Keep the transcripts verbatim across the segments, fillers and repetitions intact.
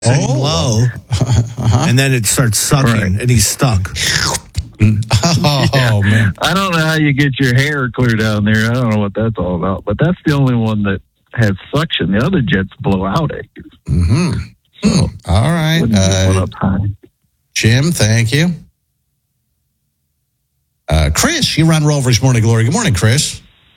setting Oh. low, Uh-huh. and then it starts sucking, Right. and he's stuck. Oh, Yeah. man. I don't know how you get your hair clear down there. I don't know what that's all about, but that's the only one that has suction. The other jets blow out at you. Mm-hmm. So All right. wouldn't get one Uh, up high. Jim, thank you. Uh, Chris, you're on Rover's Morning Glory. Good morning, Chris.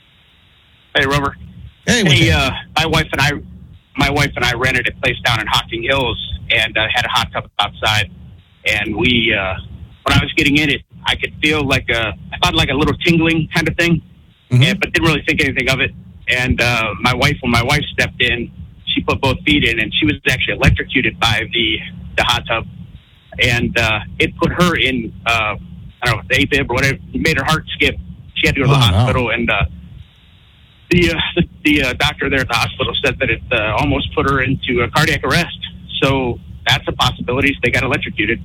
Hey, Rover. Hey, what's Hey, up? uh, my wife and I, my wife and I rented a place down in Hocking Hills and uh, had a hot tub outside. And we, uh, when I was getting in it, I could feel like a, I thought like a little tingling kind of thing, Mhm. and, but didn't really think anything of it. And uh, my wife, when my wife stepped in, she put both feet in, and she was actually electrocuted by the the hot tub, and uh, it put her in, uh, I don't know, the AFib or whatever. It made her heart skip. She had to go to the Oh, no. hospital, and uh, the uh, the, the uh, doctor there at the hospital said that it uh, almost put her into a cardiac arrest. So that's a possibility. They got electrocuted.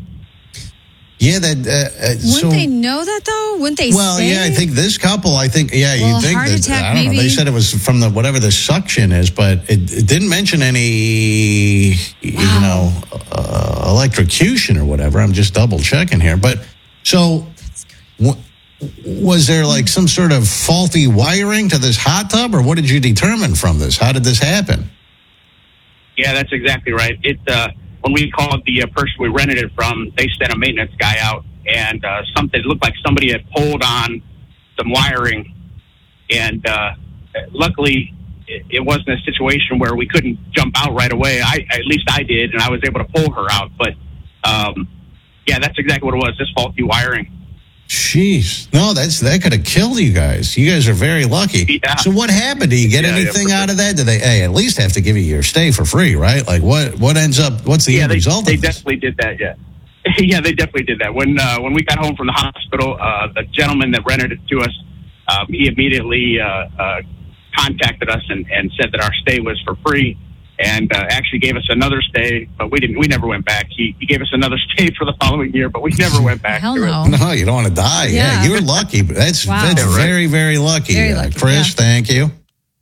Yeah, that. Uh, uh, Wouldn't so, they know that though? Wouldn't they well, say? yeah, I think this couple, I think, yeah, Well, you think heart that, attack, I don't know, maybe. they said it was from the, whatever the suction is, but it, it didn't mention any, you know, uh, electrocution or whatever. I'm just double checking here. But so, w- was there like some sort of faulty wiring to this hot tub, or what did you determine from this? How did this happen? Yeah, that's exactly right. It uh, when we called the uh, person we rented it from, they sent a maintenance guy out, and uh, something it looked like somebody had pulled on some wiring, and uh, luckily it, it wasn't a situation where we couldn't jump out right away. I at least I did, and I was able to pull her out. But um, yeah, that's exactly what it was. This faulty wiring. Jeez, no, that's that could have killed you guys. You guys are very lucky. Yeah. So what happened? Do you get Yeah, yeah, anything for out sure. of that? Do they hey, at least have to give you your stay for free, right? Like what? What ends up? What's the Yeah, end they, result they of this? definitely did that. Yeah, yeah, they definitely did that. When uh, when we got home from the hospital, uh, the gentleman that rented it to us, um, he immediately uh, uh, contacted us and, and said that our stay was for free, and uh, actually gave us another stay. But we didn't. We never went back. He, he gave us another stay for the following year, but we never went back. Hell to no. It. No, you don't want to die. Yeah, Yeah. you're lucky. But that's Wow. that's Yeah, right. very very lucky. Very Uh, lucky, Chris, yeah. thank you.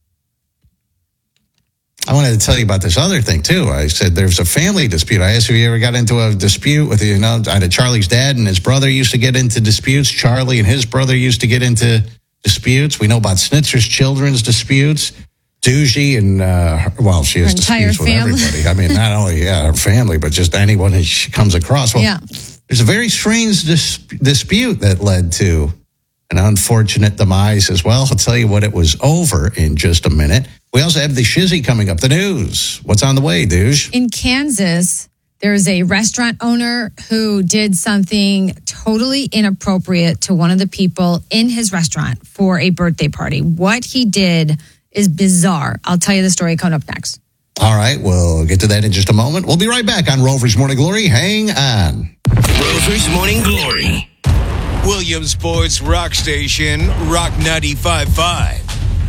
I wanted to tell you about this other thing too. I said there's a family dispute. I asked if you ever got into a dispute with you know I know Charlie's dad and his brother used to get into disputes. Charlie and his brother used to get into disputes. We know about Schnitzer's children's disputes. Doogie and uh, her- well, she has Her entire disputes with family. everybody. I mean, not only yeah her family, but just anyone that she comes across. Well, Yeah. there's a very strange dis- dispute that led to an unfortunate demise as well. I'll tell you what it was over in just a minute. We also have the shizzy coming up, the news. What's on the way, Douche? In Kansas, there's a restaurant owner who did something totally inappropriate to one of the people in his restaurant for a birthday party. What he did is bizarre. I'll tell you the story coming up next. All right, we'll get to that in just a moment. We'll be right back on Rover's Morning Glory. Hang on. Rover's Morning Glory. Williamsport's rock station, Rock ninety-five point five.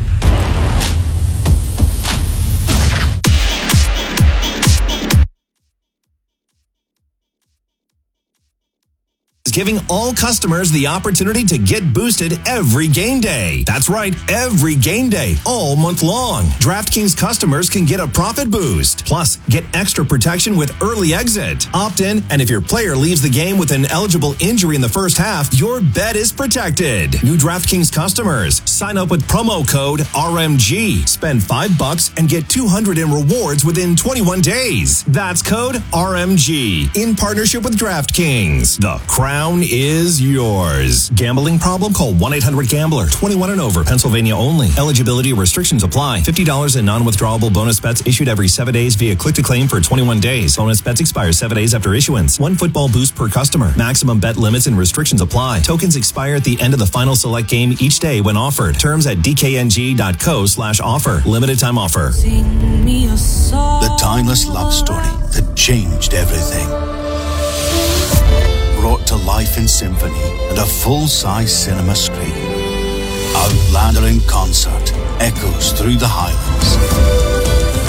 Is giving all customers the opportunity to get boosted every game day. That's right, every game day, all month long. DraftKings customers can get a profit boost. Plus, get extra protection with early exit. Opt in, and if your player leaves the game with an eligible injury in the first half, your bet is protected. New DraftKings customers, sign up with promo code R M G. Spend five bucks and get two hundred in rewards within twenty-one days. That's code R M G in partnership with DraftKings. The crown is yours. Gambling problem? Call one eight hundred gambler. twenty-one and over. Pennsylvania only. Eligibility restrictions apply. fifty dollars in non-withdrawable bonus bets issued every seven days via click-to-claim for twenty-one days. Bonus bets expire seven days after issuance. One football boost per customer. Maximum bet limits and restrictions apply. Tokens expire at the end of the final select game each day when offered. Terms at dkng.co slash offer. Limited time offer. The timeless love story that changed everything. Brought to life in symphony and a full-size cinema screen. Outlander in concert echoes through the Highlands.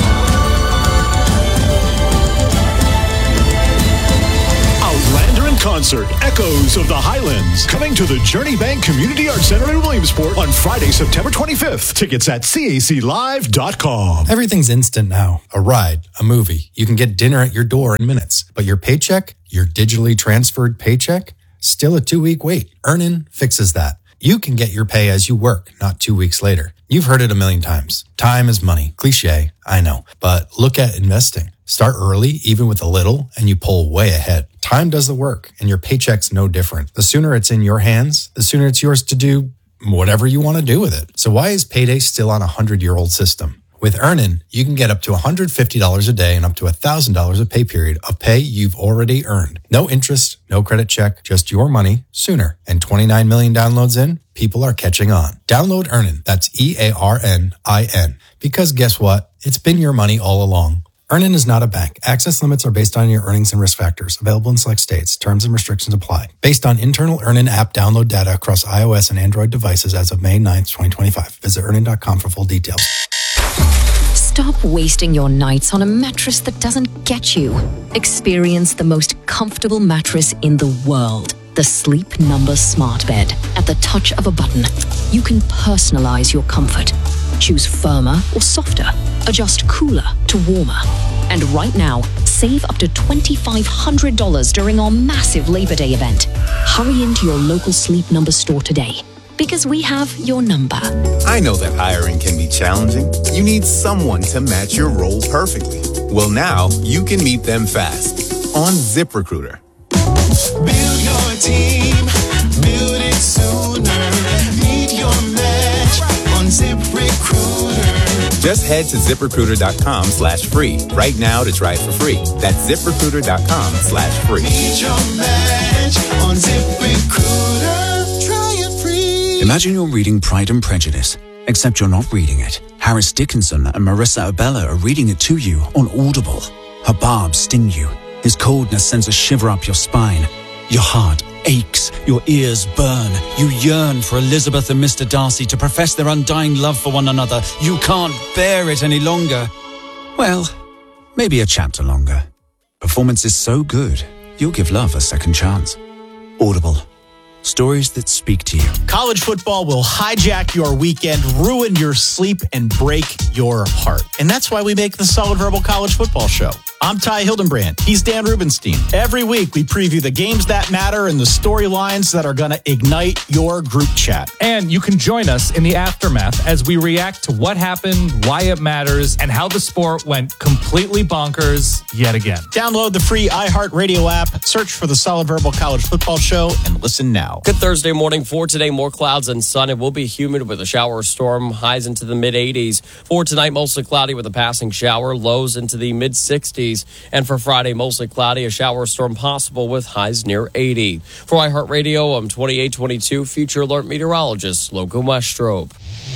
Outlander in concert concert, Echoes of the Highlands, coming to the Journey Bank Community Arts Center in Williamsport on Friday, September twenty-fifth. Tickets at C A C live dot com. Everything's instant now. A ride, a movie. You can get dinner at your door in minutes. But your paycheck, your digitally transferred paycheck, still a two-week wait. Earnin fixes that. You can get your pay as you work, not two weeks later. You've heard it a million times. Time is money. Cliche, I know. But look at investing. Start early, even with a little, and you pull way ahead. Time does the work, and your paycheck's no different. The sooner it's in your hands, the sooner it's yours to do whatever you want to do with it. So why is payday still on a hundred-year-old system? With Earnin, you can get up to one hundred fifty dollars a day and up to one thousand dollars a pay period of pay you've already earned. No interest, no credit check, just your money sooner. And twenty-nine million downloads in, people are catching on. Download Earnin, that's E A R N I N. Because guess what? It's been your money all along. Earnin is not a bank. Access limits are based on your earnings and risk factors. Available in select states. Terms and restrictions apply. Based on internal Earnin app download data across iOS and Android devices as of May ninth, twenty twenty-five. Visit earnin dot com for full details. Stop wasting your nights on a mattress that doesn't get you. Experience the most comfortable mattress in the world. The Sleep Number Smart Bed. At the touch of a button, you can personalize your comfort. Choose firmer or softer. Adjust cooler to warmer. And right now, save up to twenty-five hundred dollars during our massive Labor Day event. Hurry into your local Sleep Number store today, because we have your number. I know that hiring can be challenging. You need someone to match your role perfectly. Well, now you can meet them fast on ZipRecruiter. Build your team, build it sooner. Meet your match on ZipRecruiter. Just head to ZipRecruiter.com slash free right now to try it for free. That's ZipRecruiter.com slash free. Meet your match on ZipRecruiter. Try it free. Imagine you're reading Pride and Prejudice, except you're not reading it. Harris Dickinson and Marissa Abella are reading it to you on Audible. Her barbs sting you. His coldness sends a shiver up your spine. Your heart aches. Your ears burn. You yearn for Elizabeth and Mister Darcy to profess their undying love for one another. You can't bear it any longer. Well, maybe a chapter longer. Performance is so good, you'll give love a second chance. Audible. Stories that speak to you. College football will hijack your weekend, ruin your sleep, and break your heart. And that's why we make the Solid Verbal College Football Show. I'm Ty Hildenbrand. He's Dan Rubenstein. Every week, we preview the games that matter and the storylines that are going to ignite your group chat. And you can join us in the aftermath as we react to what happened, why it matters, and how the sport went completely bonkers yet again. Download the free iHeartRadio app, search for the Solid Verbal College Football Show, and listen now. Good Thursday morning. For today, more clouds and sun. It will be humid with a shower or storm. Highs into the mid eighties. For tonight, mostly cloudy with a passing shower. Lows into the mid sixties. And for Friday, mostly cloudy, a shower or storm possible with highs near eighty. For iHeartRadio, I'm twenty-eight twenty-two Future Alert meteorologist Logan Westrope.